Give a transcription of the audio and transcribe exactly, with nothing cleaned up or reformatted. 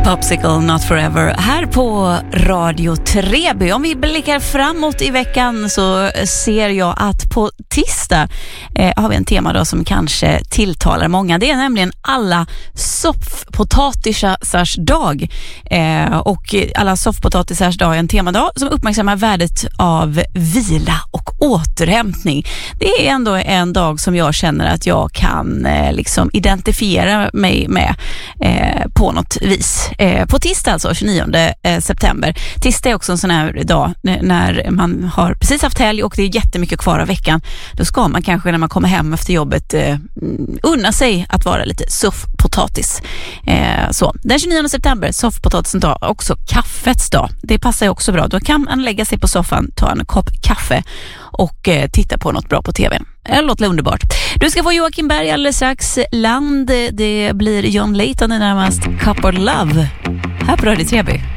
Popsicle Not Forever här på Radio Treby. Om vi blickar framåt i veckan så ser jag att på tisdag eh, har vi en tema då som kanske tilltalar många. Det är nämligen alla soffpotatisars dag. Eh, och alla soffpotatisars dag är en temadag som uppmärksammar värdet av vila och återhämtning. Det är ändå en dag som jag känner att jag kan eh, liksom identifiera mig med eh, på något vis. Eh, på tisdag alltså, tjugonionde september. Tisdag är också en sån här dag när man har precis haft helg och det är jättemycket kvar av veckan. Då ska man kanske när man kommer hem efter jobbet eh, unna sig att vara lite soffpotatis. Eh, så. Den tjugonionde september, soffpotatisen dag, också kaffets dag. Det passar ju också bra. Då kan man lägga sig på soffan, ta en kopp kaffe och eh, titta på något bra på tvn. Det låter underbart. Du ska få Joakim Berg alldeles strax. Land, det blir John Layton i närmast Cup of Love. Här på Radio Treby.